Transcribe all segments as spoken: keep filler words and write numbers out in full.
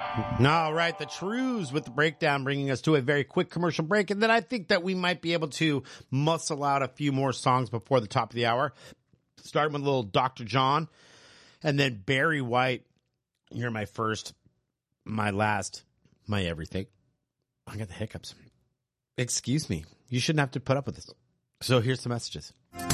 All right, the Trues with the breakdown, bringing us to a very quick commercial break. And then I think that we might be able to muscle out a few more songs before the top of the hour. Starting with a little Doctor John and then Barry White. You're my first, my last, my everything. I got the hiccups. Excuse me. You shouldn't have to put up with this. So here's the messages.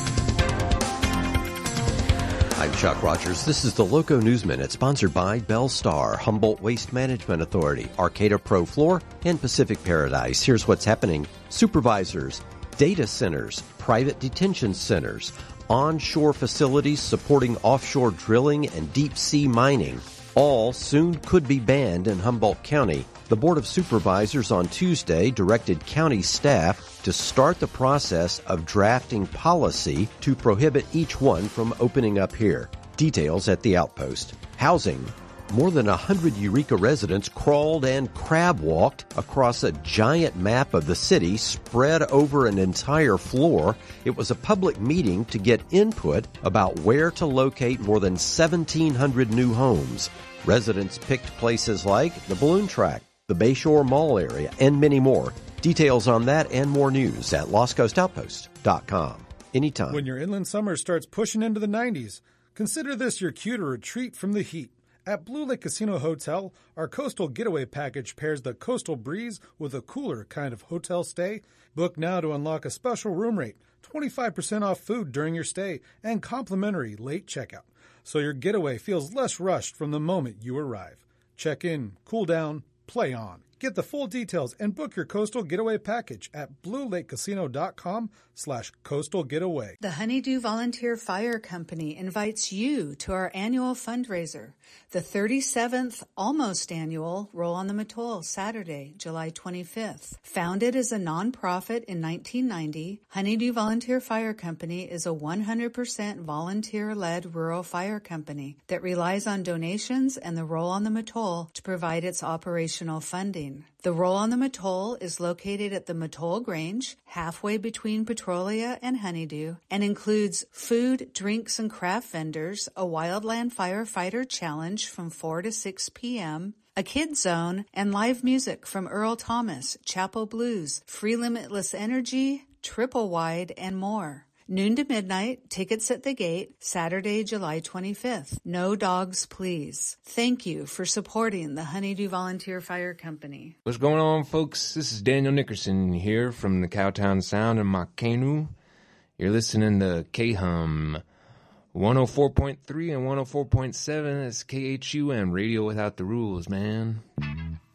I'm Chuck Rogers. This is the Loco News Minute, sponsored by Bellstar, Humboldt Waste Management Authority, Arcata Pro Floor, and Pacific Paradise. Here's what's happening. Supervisors, data centers, private detention centers, onshore facilities supporting offshore drilling and deep-sea mining, all soon could be banned in Humboldt County. The Board of Supervisors on Tuesday directed county staff to start the process of drafting policy to prohibit each one from opening up here. Details at the Outpost. Housing. More than one hundred Eureka residents crawled and crab-walked across a giant map of the city spread over an entire floor. It was a public meeting to get input about where to locate more than seventeen hundred new homes. Residents picked places like the Balloon Track, the Bayshore Mall area, and many more. Details on that and more news at lost coast outpost dot com. Anytime. When your inland summer starts pushing into the nineties, consider this your cue to retreat from the heat. At Blue Lake Casino Hotel, our Coastal Getaway Package pairs the coastal breeze with a cooler kind of hotel stay. Book now to unlock a special room rate, twenty-five percent off food during your stay, and complimentary late checkout. So your getaway feels less rushed from the moment you arrive. Check in, cool down, play on. Get the full details and book your Coastal Getaway Package at blue lake casino dot com slash coastal getaway. The Honeydew Volunteer Fire Company invites you to our annual fundraiser, the thirty-seventh almost annual Roll on the Mattole, Saturday, July twenty-fifth. Founded as a nonprofit in nineteen ninety, Honeydew Volunteer Fire Company is a one hundred percent volunteer-led rural fire company that relies on donations and the Roll on the Mattole to provide its operational funding. The Roll on the Mattole is located at the Mattole Grange, halfway between Petrolia and Honeydew, and includes food, drinks, and craft vendors, a wildland firefighter challenge from four to six p.m., a kids zone, and live music from Earl Thomas, Chapel Blues, Free Limitless Energy, Triple Wide, and more. Noon to midnight, tickets at the gate, Saturday, July twenty-fifth. No dogs, please. Thank you for supporting the Honeydew Volunteer Fire Company. What's going on, folks? This is Daniel Nickerson here from the Cowtown Sound in Makenu. You're listening to K-Hum one oh four point three and one oh four point seven. That's K H U M, Radio Without the Rules, man.